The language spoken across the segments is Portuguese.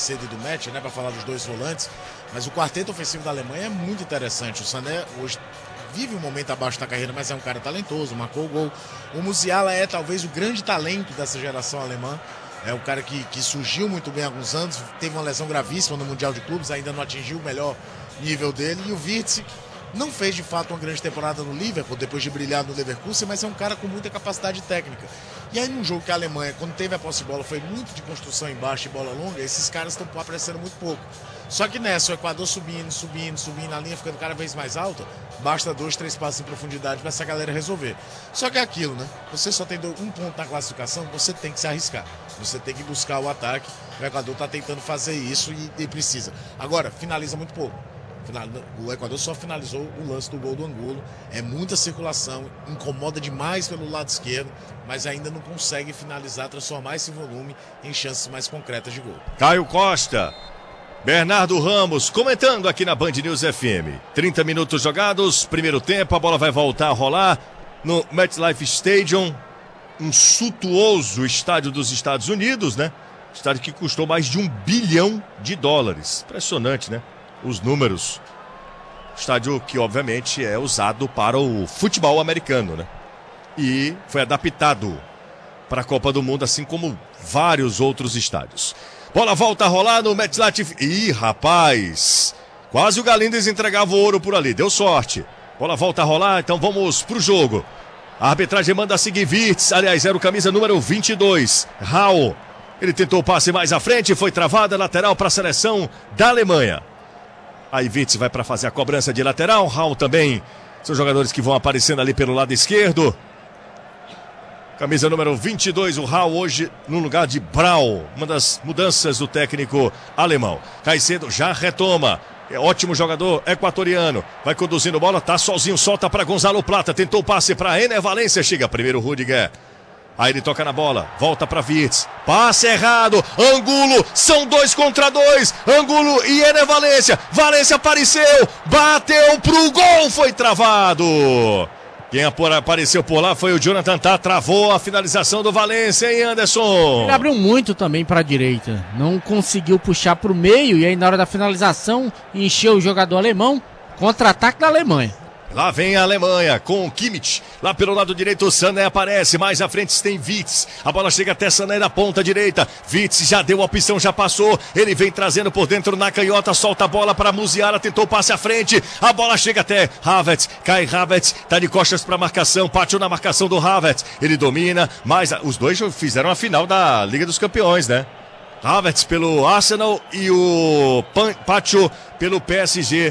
Caicedo e do Metz, né, para falar dos dois volantes, mas o quarteto ofensivo da Alemanha é muito interessante. O Sané hoje vive um momento abaixo da carreira, mas é um cara talentoso, marcou o gol. O Musiala é talvez o grande talento dessa geração alemã. É um cara que surgiu muito bem há alguns anos, teve uma lesão gravíssima no Mundial de Clubes, ainda não atingiu o melhor nível dele. E o Wirtz não fez de fato uma grande temporada no Liverpool, depois de brilhar no Leverkusen, mas é um cara com muita capacidade técnica. E aí num jogo que a Alemanha, quando teve a posse de bola, foi muito de construção embaixo e bola longa, esses caras estão aparecendo muito pouco. Só que nessa, o Equador subindo, a linha ficando cada vez mais alta, basta 2, 3 passos em profundidade para essa galera resolver. Só que é aquilo, né? Você só tem um ponto na classificação, você tem que se arriscar. Você tem que buscar o ataque. O Equador está tentando fazer isso e precisa. Agora, finaliza muito pouco. O Equador só finalizou o lance do gol do Angulo. É muita circulação, incomoda demais pelo lado esquerdo, mas ainda não consegue finalizar, transformar esse volume em chances mais concretas de gol. Caio Costa, Bernardo Ramos comentando aqui na Band News FM. 30 minutos jogados, primeiro tempo, a bola vai voltar a rolar no MetLife Stadium, um suntuoso estádio dos Estados Unidos, né? Estádio que custou mais de $1 bilhão. Impressionante, né? Os números. Estádio que obviamente é usado para o futebol americano, né? E foi adaptado para a Copa do Mundo, assim como vários outros estádios. Bola volta a rolar no MetLife. Ih, rapaz! Quase o Galíndez entregava o ouro por ali, deu sorte. Bola volta a rolar, então vamos pro jogo. A arbitragem manda seguir Wirtz, aliás, era o camisa número 22, Raul. Ele tentou o passe mais à frente, foi travada, lateral para a seleção da Alemanha. Aí Wirtz vai para fazer a cobrança de lateral, Raul também. São jogadores que vão aparecendo ali pelo lado esquerdo. Camisa número 22, o Raul hoje no lugar de Brau. Uma das mudanças do técnico alemão. Caicedo já retoma. É ótimo jogador equatoriano. Vai conduzindo bola, tá sozinho, solta para Gonzalo Plata. Tentou o passe para Ener Valencia. Chega primeiro Rudiger. Aí ele toca na bola, volta para Wirtz. Passe errado, Angulo, são 2 contra 2. Angulo e Ener Valencia. Valencia apareceu, bateu pro gol, foi travado. Quem apareceu por lá foi o Jonathan Tah, travou a finalização do Valencia, hein, Anderson? Ele abriu muito também para a direita, não conseguiu puxar para o meio e aí na hora da finalização encheu o jogador alemão, contra-ataque da Alemanha. Lá vem a Alemanha com o Kimmich. Lá pelo lado direito o Sané aparece. Mais à frente tem Wirtz. A bola chega até Sané na ponta direita. Wirtz já deu a opção, já passou. Ele vem trazendo por dentro na canhota. Solta a bola para Musiala. Tentou passe à frente. A bola chega até Havertz. Cai Havertz. Tá de costas para marcação. Pátio na marcação do Havertz. Ele domina. Mas os dois fizeram a final da Liga dos Campeões, né? Havertz pelo Arsenal e o Pátio pelo PSG.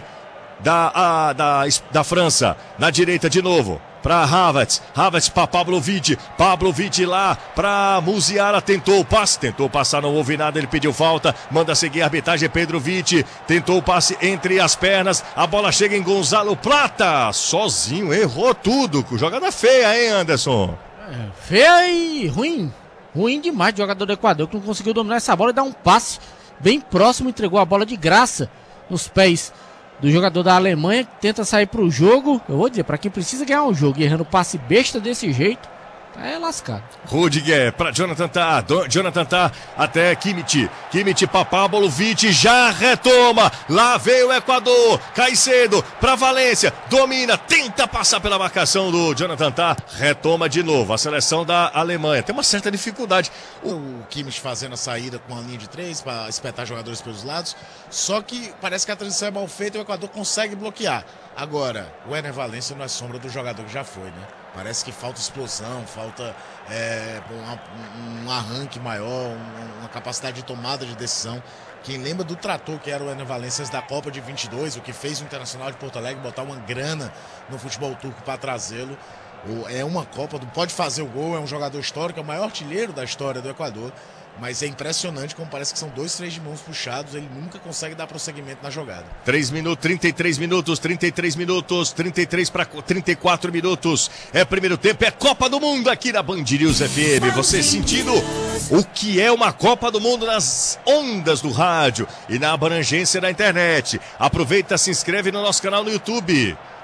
Da França, na direita de novo, para Havertz para Pavlovic lá para Musiala, tentou passar, não houve nada, ele pediu falta, manda seguir a arbitragem, Petrovic, tentou o passe entre as pernas, a bola chega em Gonzalo Plata, sozinho, errou tudo, jogada feia, hein, Anderson? Feia e ruim demais do jogador do Equador, que não conseguiu dominar essa bola e dar um passe bem próximo, entregou a bola de graça nos pés do jogador da Alemanha, que tenta sair pro jogo. Eu vou dizer, pra quem precisa ganhar um jogo e errando passe besta desse jeito, é lascado. Rudiger para Jonathan Tah até Kimmich para Pavlovic, já retoma, lá vem o Equador, Caicedo para Valência, domina, tenta passar pela marcação do Jonathan Tah, retoma de novo, a seleção da Alemanha, tem uma certa dificuldade. O Kimmich fazendo a saída com a linha de 3 para espetar jogadores pelos lados, só que parece que a transição é mal feita e o Equador consegue bloquear. Agora, o Ener Valencia não é sombra do jogador que já foi, né? Parece que falta explosão, falta um arranque maior, uma capacidade de tomada de decisão. Quem lembra do trator que era o Ener Valencia da Copa de 22, o que fez o Internacional de Porto Alegre botar uma grana no futebol turco para trazê-lo. É uma Copa, pode fazer o gol, é um jogador histórico, é o maior artilheiro da história do Equador. Mas é impressionante como parece que são 2 três de mãos puxados, ele nunca consegue dar prosseguimento na jogada. 33 minutos, 33 para 34 minutos. É primeiro tempo, é Copa do Mundo aqui na Band News FM. Você sentindo o que é uma Copa do Mundo nas ondas do rádio e na abrangência da internet. Aproveita, se inscreve no nosso canal no YouTube.